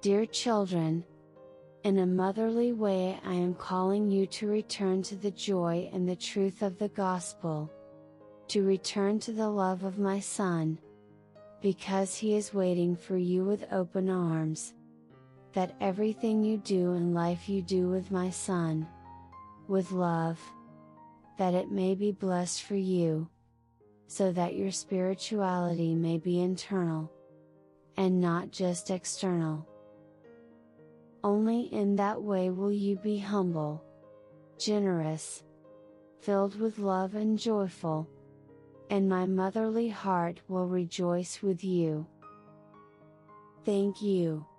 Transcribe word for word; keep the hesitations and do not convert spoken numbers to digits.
Dear children, in a motherly way I am calling you to return to the joy and the truth of the Gospel. To return to the love of my Son. Because He is waiting for you with open arms. That everything you do in life you do with my Son. With love. That it may be blessed for you. So that your spirituality may be internal. And not just external. Only in that way will you be humble. Generous. Filled with love and joyful. And my motherly heart will rejoice with you. Thank you.